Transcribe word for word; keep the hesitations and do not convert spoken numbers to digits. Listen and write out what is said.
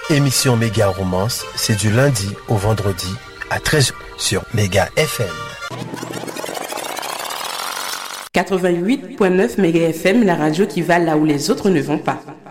Émission Méga Romance, c'est du lundi au vendredi à treize heures sur Méga F M. quatre-vingt-huit virgule neuf Méga F M, la radio qui va là où les autres ne vont pas.